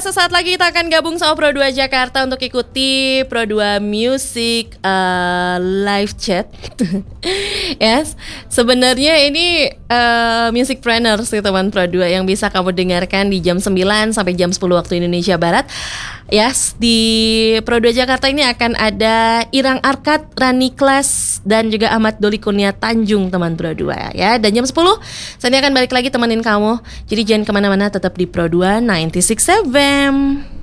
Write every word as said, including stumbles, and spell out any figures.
sesaat lagi kita akan gabung sama Pro dua Jakarta untuk ikuti Pro dua Music uh, live chat. Yes, sebenarnya ini uh, Musicpreneurs sih teman Pro dua yang bisa kamu dengarkan di jam sembilan sampai jam sepuluh waktu Indonesia Barat. Yes, di Pro dua Jakarta ini akan ada Irang Arkad, Rani Klas, dan juga Ahmad Doli Kurnia Tanjung teman Pro dua ya. Dan jam sepuluh saya akan balik lagi temenin kamu. Jadi jangan kemana-mana, tetap di Pro dua sembilan puluh enam F M.